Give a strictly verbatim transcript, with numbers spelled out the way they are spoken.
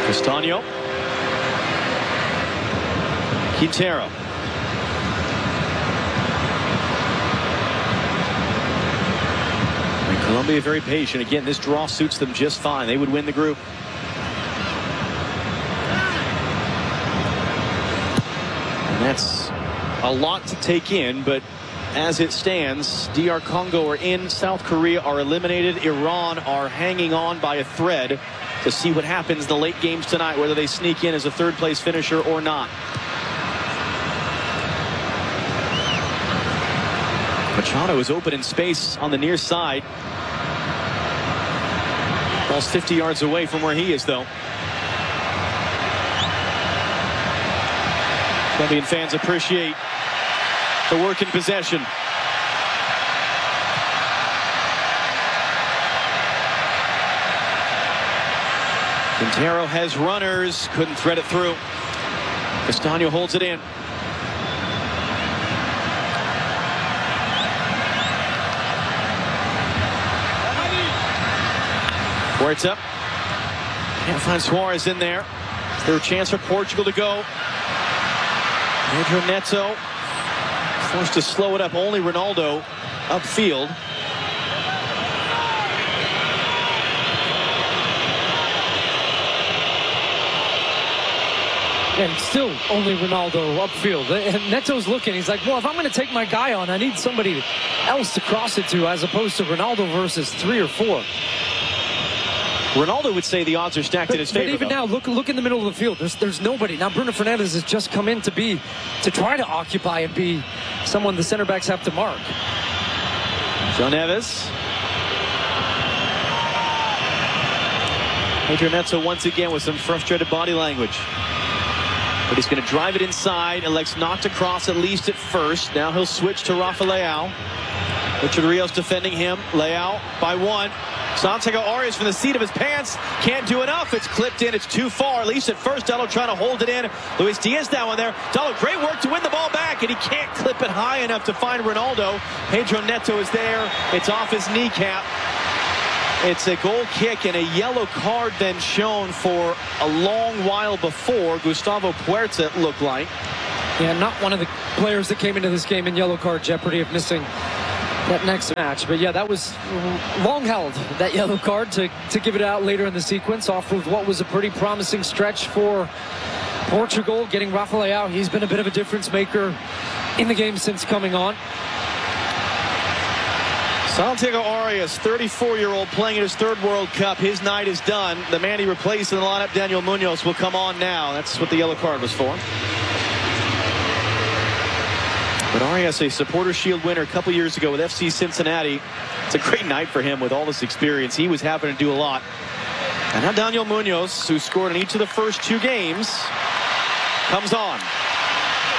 Castaño. Quintero. And Colombia very patient. Again, this draw suits them just fine. They would win the group. And that's a lot to take in, but as it stands, D R Congo are in, South Korea are eliminated, Iran are hanging on by a thread to see what happens in the late games tonight, whether they sneak in as a third place finisher or not. Machado is open in space on the near side. Ball's fifty yards away from where he is, though. Colombian fans appreciate the work in possession. Quintero has runners, couldn't thread it through. Castaño holds it in. Huerta can't find Suarez in there. Is there a chance for Portugal to go? Pedro Neto forced to slow it up. Only Ronaldo upfield. And still only Ronaldo upfield. And Neto's looking. He's like, well, if I'm going to take my guy on, I need somebody else to cross it to, as opposed to Ronaldo versus three or four. Ronaldo would say the odds are stacked but, in his favor. But even though. now, look look in the middle of the field. There's there's nobody. Now Bruno Fernandes has just come in to be to try to occupy and be someone the center backs have to mark. João Neves. Pedro Neto once again with some frustrated body language. But he's going to drive it inside. Elects not to cross, at least at first. Now he'll switch to Rafa Leao. Richard Rios defending him. Leao by one. Santiago Arias from the seat of his pants. Can't do enough. It's clipped in. It's too far. At least at first, Dalot trying to hold it in. Luis Diaz down one there. Dalot, great work to win the ball back, and he can't clip it high enough to find Ronaldo. Pedro Neto is there. It's off his kneecap. It's a goal kick and a yellow card then shown for a long while before. Gustavo Puerta, it looked like. Yeah, not one of the players that came into this game in yellow card jeopardy of missing that next match. But yeah, that was long held, that yellow card, to, to give it out later in the sequence off of what was a pretty promising stretch for Portugal. Getting Rafa Leao, he's been a bit of a difference maker in the game since coming on. Santiago Arias, thirty-four-year-old, playing in his third World Cup. His night is done. The man he replaced in the lineup, Daniel Munoz, will come on now. That's what the yellow card was for. But Arias, a Supporter Shield winner a couple years ago with F C Cincinnati. It's a great night for him with all this experience. He was having to do a lot. And now Daniel Munoz, who scored in each of the first two games, comes on.